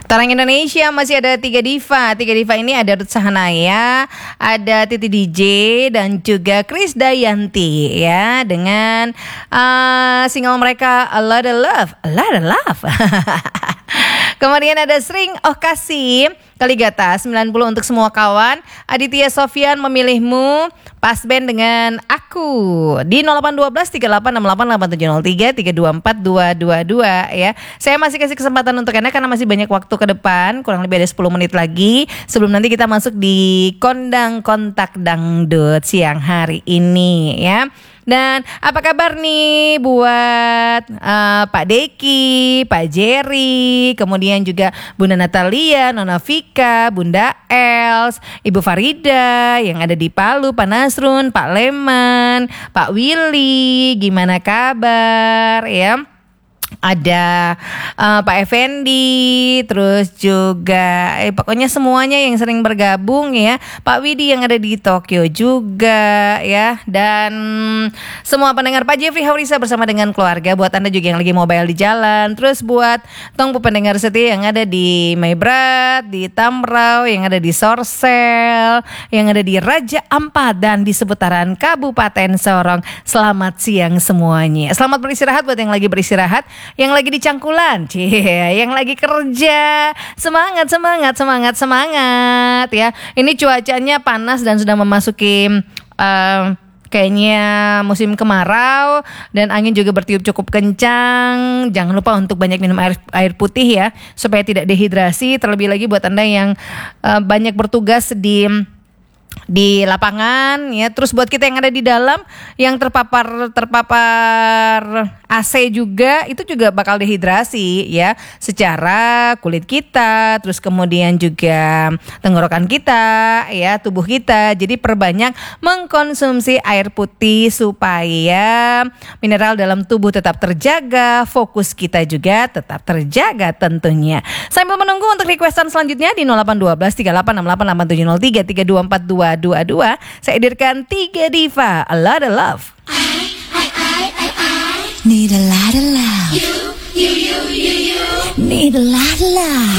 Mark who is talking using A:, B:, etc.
A: Orang Indonesia masih ada 3 diva. 3 diva ini ada Ruth Sahanaya, ada Titi DJ, dan juga Krisdayanti ya, dengan single mereka A Lot of Love, A Lot of Love. Kemudian ada Sring Oh Kasih, Kaligata 90 untuk semua kawan. Aditya Sofyan memilihmu, Pas Band dengan Aku di 0812 3868 8703 324222 ya. Saya masih kasih kesempatan untuk Anda karena masih banyak waktu ke depan, kurang lebih ada 10 menit lagi sebelum nanti kita masuk di Kondang Kontak Dangdut siang hari ini ya. Dan apa kabar nih buat Pak Deki, Pak Jerry, kemudian juga Bunda Natalia, Nona Vika, Bunda Els, Ibu Farida yang ada di Palu, Pak Nasrun, Pak Leman, Pak Willy, gimana kabar ya? Ada Pak Effendi, terus juga pokoknya semuanya yang sering bergabung ya. Pak Widi yang ada di Tokyo juga ya. Dan semua pendengar, Pak Jeffrey Haurisa bersama dengan keluarga. Buat Anda juga yang lagi mobile di jalan. Terus buat tongpu pendengar setia yang ada di Maibrat, di Tamrau, yang ada di Sorsel, yang ada di Raja Ampat, dan di seputaran Kabupaten Sorong. Selamat siang semuanya. Selamat beristirahat buat yang lagi beristirahat, yang lagi di Cangkulan, yang lagi kerja, semangat ya. Ini cuacanya panas dan sudah memasuki kayaknya musim kemarau, dan angin juga bertiup cukup kencang. Jangan lupa untuk banyak minum air putih ya, supaya tidak dehidrasi. Terlebih lagi buat Anda yang banyak bertugas di lapangan ya. Terus buat kita yang ada di dalam yang terpapar AC juga, itu juga bakal dehidrasi ya, secara kulit kita, terus kemudian juga tenggorokan kita ya, tubuh kita. Jadi perbanyak mengkonsumsi air putih supaya mineral dalam tubuh tetap terjaga, fokus kita juga tetap terjaga tentunya. Sambil menunggu untuk requestan selanjutnya di 0812 3868 8703 324222, saya hadirkan 3 diva, A Lot of Love.
B: Need a lot of love. You. Need a lot of love.